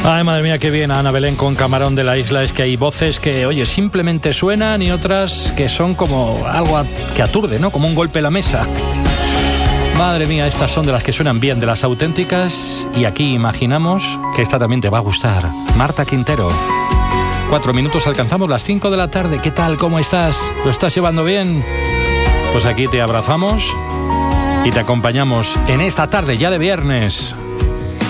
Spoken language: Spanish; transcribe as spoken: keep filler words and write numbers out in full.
Ay, madre mía, qué bien, Ana Belén con Camarón de la Isla. Es que hay voces que, oye, simplemente suenan y otras que son como algo que aturde, ¿no? Como un golpe a la mesa. Madre mía, estas son de las que suenan bien, de las auténticas. Y aquí imaginamos que esta también te va a gustar. Marta Quintero. Cuatro minutos, alcanzamos las cinco de la tarde. ¿Qué tal? ¿Cómo estás? ¿Lo estás llevando bien? Pues aquí te abrazamos y te acompañamos en esta tarde ya de viernes.